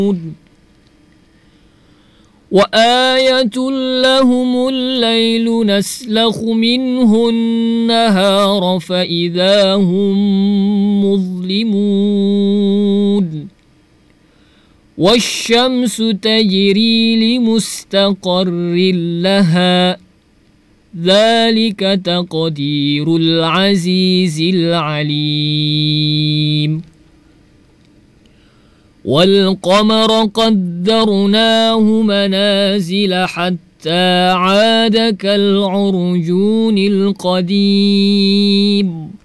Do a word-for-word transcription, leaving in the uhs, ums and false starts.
وآية لهم الليل نسلخ منه النهار فإذا هم مظلمون والشمس تجري لمستقر لها ذلك تقدير العزيز العليم والقمر قدرناه منازل حتى عاد كالعرجون القديم